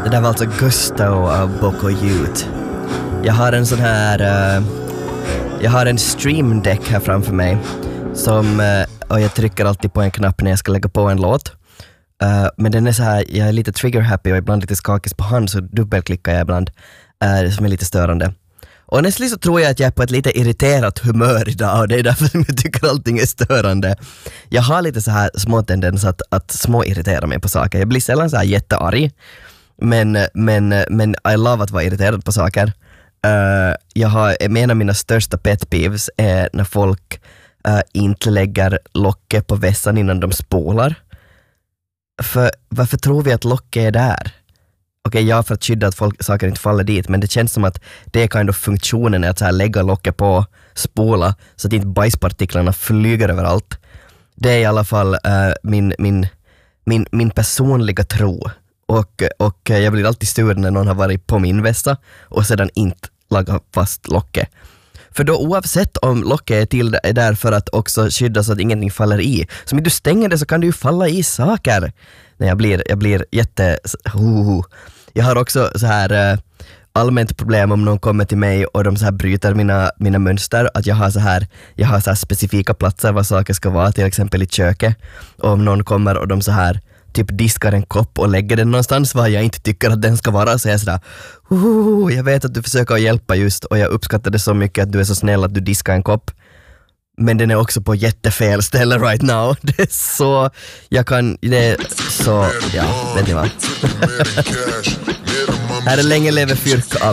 Det där var alltså Gusto av Boko Youth. Jag har en sån här... jag har en Stream Deck här framför mig. Och jag trycker alltid på en knapp när jag ska lägga på en låt. Men den är så här, jag är lite trigger happy och ibland lite skakig på hand, så dubbelklickar jag ibland. Som är lite störande. Och nästan så tror jag att jag är på ett lite irriterat humör idag, och det är därför som jag tycker allting är störande. Jag har lite så här små tendens att små irritera mig på saker. Jag blir sällan så här jättearg, men I love att vara irriterad på saker. En av mina största pet peeves är när folk inte lägger locket på vässan innan de spolar. För varför tror vi att locket är där? Okej, för att skydda att saker inte faller dit, men det känns som att det är kind of funktionen, att så här lägga locket på, spola, så att inte bajspartiklarna flyger överallt. Det är i alla fall min personliga tro. Och jag blir alltid sur när någon har varit på min vässa och sedan inte lagat fast locket. För då oavsett om locket är där för att också skydda så att ingenting faller i, så om du stänger det så kan det ju falla i saker. Nej, jag blir jätte... Jag har också så här allmänt problem om någon kommer till mig och de så här bryter mina mönster, att jag har så här specifika platser var saker ska vara, till exempel i köket. Och om någon kommer och de så här typ diskar en kopp och lägger den någonstans var jag inte tycker att den ska vara, så jag sådär, jag vet att du försöker hjälpa just, och jag uppskattar det så mycket att du är så snäll att du diskar en kopp. Men den är också på jättefel ställe right now. Det är så, vet ni vad? Här är Länge lever Fyrk av